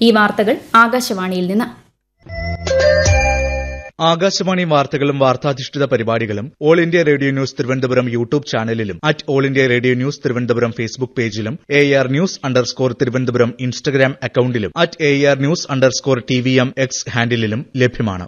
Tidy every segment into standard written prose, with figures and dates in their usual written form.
ഈ വാർത്തകൾ ആകാശവാണിയിൽ നിന്ന്. ആകാശവാണി വാർത്തകളും വാർത്താധിഷ്ഠിത പരിപാടികളും all India radio news Thiruvananthapuram YouTube ചാനലിലും all India radio news Thiruvananthapuram Facebook പേജിലും AR News_ തിരുവനന്തപുരം ഇൻസ്റ്റഗ്രാം അക്കൌണ്ടിലും AR News_TVM X ഹാൻഡിലും ലഭ്യമാണ്.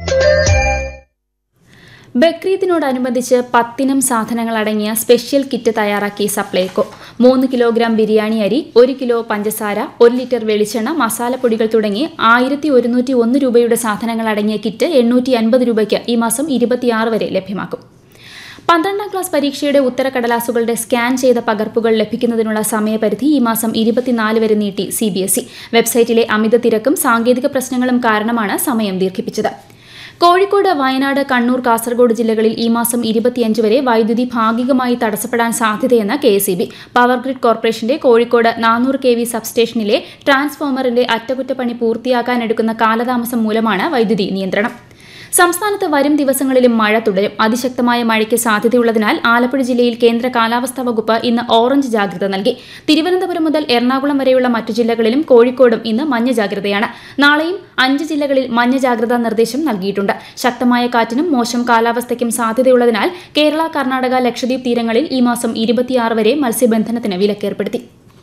ബക്രീദിനോടനുബന്ധിച്ച് 10 ഇനം സാധനങ്ങൾ അടങ്ങിയ സ്പെഷ്യൽ കിറ്റ് തയ്യാറാക്കി സപ്ലൈകോ. 3 കിലോഗ്രാം ബിരിയാണി അരി, 1 കിലോ പഞ്ചസാര, 1 ലിറ്റർ വെളിച്ചെണ്ണ, മസാലപ്പൊടികൾ തുടങ്ങി 1101 രൂപയുടെ സാധനങ്ങൾ അടങ്ങിയ കിറ്റ് 850 രൂപയ്ക്ക് ഈ മാസം 26 വരെ ലഭ്യമാക്കും. 12ാം ക്ലാസ് പരീക്ഷയുടെ ഉത്തരക്കടലാസുകളുടെ സ്കാൻ ചെയ്ത പകർപ്പുകൾ ലഭിക്കുന്നതിനുള്ള സമയപരിധി ഈ മാസം 24 വരെ നീട്ടി CBSE. വെബ്സൈറ്റിലെ അമിത തിരക്കും സാങ്കേതിക പ്രശ്നങ്ങളും കാരണമാണ് സമയം ദീർഘിപ്പിച്ചത്. കോഴിക്കോട്, വയനാട്, കണ്ണൂർ, കാസർഗോഡ് ജില്ലകളിൽ ഈ മാസം 25 വരെ വൈദ്യുതി ഭാഗികമായി തടസ്സപ്പെടാൻ സാധ്യതയെന്ന് KSEB. പവർ ഗ്രിഡ് കോർപ്പറേഷന്റെ കോഴിക്കോട് 400 kV സബ്സ്റ്റേഷനിലെ ട്രാൻസ്ഫോമറിന്റെ അറ്റകുറ്റപ്പണി പൂർത്തിയാക്കാനെടുക്കുന്ന കാലതാമസം മൂലമാണ് വൈദ്യുതി നിയന്ത്രണം. സംസ്ഥാനത്ത് വരും ദിവസങ്ങളിലും മഴ തുടരും. അതിശക്തമായ മഴയ്ക്ക് സാധ്യതയുള്ളതിനാൽ ആലപ്പുഴ ജില്ലയിൽ കേന്ദ്ര കാലാവസ്ഥാ വകുപ്പ് ഇന്ന് ഓറഞ്ച് ജാഗ്രത നൽകി. തിരുവനന്തപുരം മുതൽ എറണാകുളം വരെയുള്ള മറ്റു ജില്ലകളിലും കോഴിക്കോടും ഇന്ന് മഞ്ഞ ജാഗ്രതയാണ്. നാളെയും 5 ജില്ലകളിൽ മഞ്ഞ ജാഗ്രതാ നിർദ്ദേശം നൽകിയിട്ടുണ്ട്. ശക്തമായ കാറ്റിനും മോശം കാലാവസ്ഥയ്ക്കും സാധ്യതയുള്ളതിനാൽ കേരള, കർണാടക, ലക്ഷദ്വീപ് തീരങ്ങളിൽ ഈ മാസം 26 വരെ മത്സ്യബന്ധനത്തിന് വിലക്കേർപ്പെടുത്തി.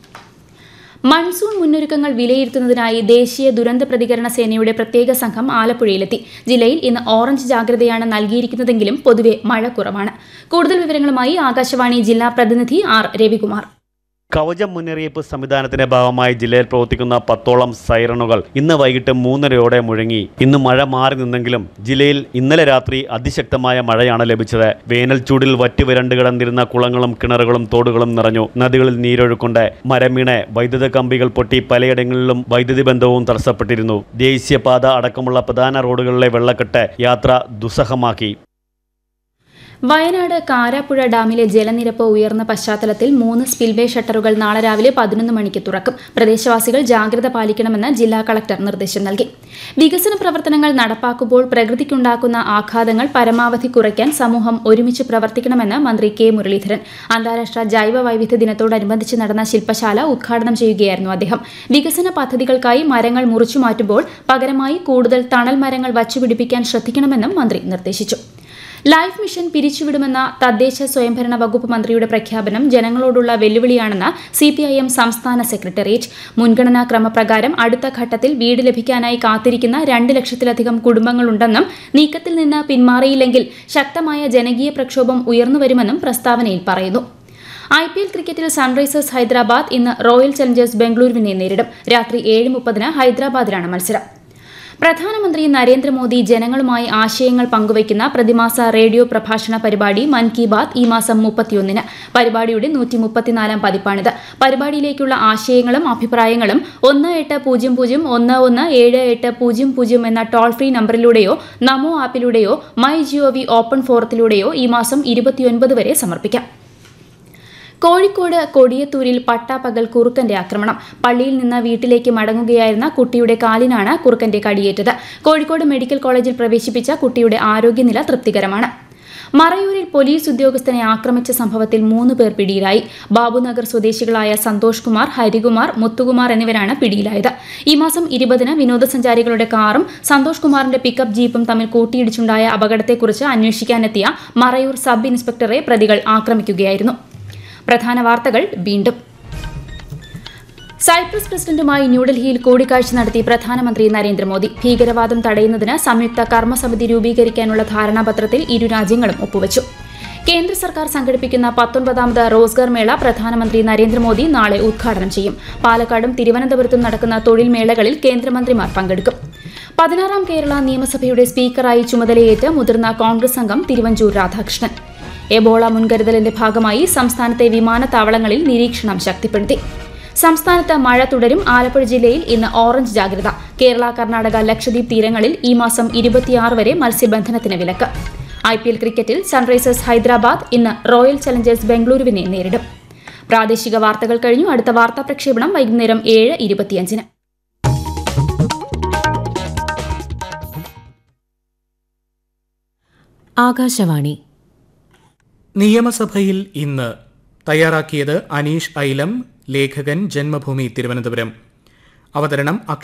മൺസൂൺ മുന്നൊരുക്കങ്ങൾ വിലയിരുത്തുന്നതിനായി ദേശീയ ദുരന്ത പ്രതികരണ സേനയുടെ പ്രത്യേക സംഘം ആലപ്പുഴയിലെത്തി. ജില്ലയിൽ ഇന്ന് ഓറഞ്ച് ജാഗ്രതയാണ് നൽകിയിരിക്കുന്നതെങ്കിലും പൊതുവെ മഴ കുറവാണ്. കൂടുതൽ വിവരങ്ങളുമായി ആകാശവാണി ജില്ലാ പ്രതിനിധി R. രവികുമാർ. കവചം മുന്നറിയിപ്പ് സംവിധാനത്തിന്റെ ഭാഗമായി ജില്ലയിൽ പ്രവർത്തിക്കുന്ന 10ഓളം സൈറണുകൾ ഇന്ന് വൈകിട്ട് 3:30 മുഴങ്ങി. ഇന്ന് മഴ മാറി നിന്നെങ്കിലും ജില്ലയിൽ ഇന്നലെ രാത്രി അതിശക്തമായ മഴയാണ് ലഭിച്ചത്. വേനൽ ചൂടിൽ വറ്റിവരണ്ട് കിടന്നിരുന്ന കുളങ്ങളും കിണറുകളും തോടുകളും നിറഞ്ഞു. നദികളിൽ നീരൊഴുക്കുണ്ട്. മരം വീണ് വൈദ്യുത കമ്പികൾ പൊട്ടി പലയിടങ്ങളിലും വൈദ്യുതി ബന്ധവും തടസ്സപ്പെട്ടിരുന്നു. ദേശീയപാത അടക്കമുള്ള പ്രധാന റോഡുകളിലെ വെള്ളക്കെട്ട് യാത്ര ദുസ്സഹമാക്കി. വയനാട് കാരാപ്പുഴ ഡാമിലെ ജലനിരപ്പ് ഉയർന്ന പശ്ചാത്തലത്തിൽ 3 സ്പിൽവേ ഷട്ടറുകൾ നാളെ രാവിലെ 11 മണിക്ക് തുറക്കും. പ്രദേശവാസികൾ ജാഗ്രത പാലിക്കണമെന്ന് ജില്ലാ കളക്ടർ നിർദ്ദേശം നൽകി. വികസന പ്രവർത്തനങ്ങൾ നടപ്പാക്കുമ്പോൾ പ്രകൃതിക്കുണ്ടാക്കുന്ന ആഘാതങ്ങൾ പരമാവധി കുറയ്ക്കാൻ സമൂഹം ഒരുമിച്ച് പ്രവർത്തിക്കണമെന്ന് മന്ത്രി K. മുരളീധരൻ. അന്താരാഷ്ട്ര ജൈവ വൈവിധ്യ ദിനത്തോടനുബന്ധിച്ച് നടന്ന ശില്പശാല ഉദ്ഘാടനം ചെയ്യുകയായിരുന്നു അദ്ദേഹം. വികസന പദ്ധതികൾക്കായി മരങ്ങൾ മുറിച്ചു മാറ്റുമ്പോൾ പകരമായി കൂടുതൽ തണൽ മരങ്ങൾ വച്ചുപിടിപ്പിക്കാൻ ശ്രദ്ധിക്കണമെന്നും മന്ത്രി നിർദ്ദേശിച്ചു. ലൈഫ് മിഷൻ പിരിച്ചുവിടുമെന്ന തദ്ദേശ സ്വയംഭരണ വകുപ്പ് മന്ത്രിയുടെ പ്രഖ്യാപനം ജനങ്ങളോടുള്ള വെല്ലുവിളിയാണെന്ന് CPIM സംസ്ഥാന സെക്രട്ടേറിയറ്റ്. മുൻഗണനാ ക്രമപ്രകാരം അടുത്ത ഘട്ടത്തിൽ വീട് ലഭിക്കാനായി കാത്തിരിക്കുന്ന 2 ലക്ഷത്തിലധികം കുടുംബങ്ങളുണ്ടെന്നും നീക്കത്തിൽ നിന്ന് പിന്മാറിയില്ലെങ്കിൽ ശക്തമായ ജനകീയ പ്രക്ഷോഭം ഉയർന്നുവരുമെന്നും പ്രസ്താവനയിൽ പറയുന്നു. IPL ക്രിക്കറ്റിൽ സൺറൈസേഴ്സ് ഹൈദരാബാദ് ഇന്ന് റോയൽ ചലഞ്ചേഴ്സ് ബംഗളൂരുവിനെ നേരിടും. രാത്രി 7:30 ഹൈദരാബാദിലാണ് മത്സരം. പ്രധാനമന്ത്രി നരേന്ദ്രമോദി ജനങ്ങളുമായി ആശയങ്ങൾ പങ്കുവയ്ക്കുന്ന പ്രതിമാസ റേഡിയോ പ്രഭാഷണ പരിപാടി മൻ കി ബാത്ത് ഈ മാസം 31-ന്. പരിപാടിയുടെ 134-ാം പതിപ്പാണിത്. പരിപാടിയിലേക്കുള്ള ആശയങ്ങളും അഭിപ്രായങ്ങളും 1800-117800 എന്ന ടോൾ ഫ്രീ നമ്പറിലൂടെയോ നമോ ആപ്പിലൂടെയോ MyGov ഓപ്പൺ ഫോറത്തിലൂടെയോ ഈ മാസം 29 വരെ സമർപ്പിക്കാം. കോഴിക്കോട് കൊടിയത്തൂരിൽ പട്ടാപ്പകൽ കുറുക്കന്റെ ആക്രമണം. പള്ളിയിൽ നിന്ന് വീട്ടിലേക്ക് മടങ്ങുകയായിരുന്ന കുട്ടിയുടെ കാലിനാണ് കുറുക്കന്റെ കടിയേറ്റത്. കോഴിക്കോട് മെഡിക്കൽ കോളേജിൽ പ്രവേശിപ്പിച്ച കുട്ടിയുടെ ആരോഗ്യനില തൃപ്തികരമാണ്. മറയൂരിൽ പോലീസ് ഉദ്യോഗസ്ഥനെ ആക്രമിച്ച സംഭവത്തിൽ 3 പേർ പിടിയിലായി. ബാബുനഗർ സ്വദേശികളായ സന്തോഷ് കുമാർ, ഹരികുമാർ, മുത്തുകുമാർ എന്നിവരാണ് പിടിയിലായത്. ഈ മാസം 20-ന് വിനോദസഞ്ചാരികളുടെ കാറും സന്തോഷ് കുമാറിന്റെ പിക്കപ്പ് ജീപ്പും തമ്മിൽ കൂട്ടിയിടിച്ചുണ്ടായ അപകടത്തെക്കുറിച്ച് അന്വേഷിക്കാനെത്തിയ മറയൂർ സബ് ഇൻസ്പെക്ടറെ പ്രതികൾ ആക്രമിക്കുകയായിരുന്നു. പ്രധാന വാർത്തകൾ വീണ്ടും. സൈപ്രസ് പ്രസിഡന്റുമായി ന്യൂഡൽഹിയിൽ കൂടിക്കാഴ്ച നടത്തി പ്രധാനമന്ത്രി നരേന്ദ്രമോദി. ഭീകരവാദം തടയുന്നതിന് സംയുക്ത കർമ്മസമിതി രൂപീകരിക്കാനുള്ള ധാരണാപത്രത്തിൽ ഇരു രാജ്യങ്ങളും ഒപ്പുവച്ചു. കേന്ദ്ര സർക്കാർ സംഘടിപ്പിക്കുന്ന 19ാമത് റോസ്ഗാർ മേള പ്രധാനമന്ത്രി നരേന്ദ്രമോദി നാളെ ഉദ്ഘാടനം ചെയ്യും. പാലക്കാടും തിരുവനന്തപുരത്തും നടക്കുന്ന തൊഴിൽ മേളകളിൽ കേന്ദ്രമന്ത്രിമാർ പങ്കെടുക്കും. 16ാം കേരള നിയമസഭയുടെ സ്പീക്കറായി ചുമതലയേറ്റ് മുതിർന്ന കോൺഗ്രസ് അംഗം തിരുവഞ്ചൂർ രാധാകൃഷ്ണൻ. എബോള മുൻകരുതലിന്റെ ഭാഗമായി സംസ്ഥാനത്തെ വിമാനത്താവളങ്ങളിൽ നിരീക്ഷണം ശക്തിപ്പെടുത്തി. സംസ്ഥാനത്ത് മഴ തുടരും. ആലപ്പുഴ ജില്ലയിൽ ഇന്ന് ഓറഞ്ച് ജാഗ്രത. കേരള, കർണാടക, ലക്ഷദ്വീപ് തീരങ്ങളിൽ ഈ മാസം 26 വരെ മത്സ്യബന്ധനത്തിന് വിലക്ക്. IPL ക്രിക്കറ്റിൽ സൺറൈസേഴ്സ് ഹൈദരാബാദ് ഇന്ന് റോയൽ ചലഞ്ചേഴ്സ് ബംഗളൂരുവിനെ നേരിടും. പ്രാദേശിക വാർത്തകൾ കഴിഞ്ഞു. അടുത്ത വാർത്താ പ്രക്ഷേപണം വൈകുന്നേരം 7:25-ന്. ആകാശവാണി. നിയമസഭയിൽ ഇന്ന് തയ്യാറാക്കിയത് അനീഷ് ഐലം, ലേഖകൻ, ജന്മഭൂമി തിരുവനന്തപുരം. അവതരണം